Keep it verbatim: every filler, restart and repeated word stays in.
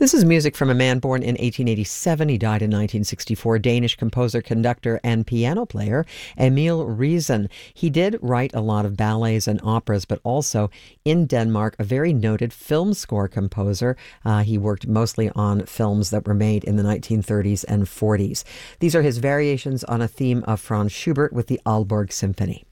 This is music from a man born in eighteen eighty-seven. He died in nineteen sixty-four. Danish composer, conductor, and piano player Emil Riisen. He did write a lot of ballets and operas, but also in Denmark, a very noted film score composer. Uh, he worked mostly on films that were made in the nineteen thirties and forties. These are his variations on a theme of Franz Schubert with the Aalborg Symphony.